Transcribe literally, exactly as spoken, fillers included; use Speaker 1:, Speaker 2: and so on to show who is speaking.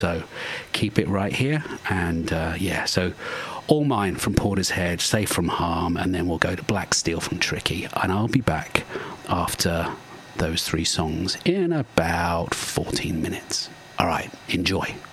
Speaker 1: So keep it right here. And uh, yeah, so All Mine from Portishead, Safe from Harm, and then we'll go to Black Steel from Tricky. And I'll be back after those three songs in about fourteen minutes. All right, enjoy.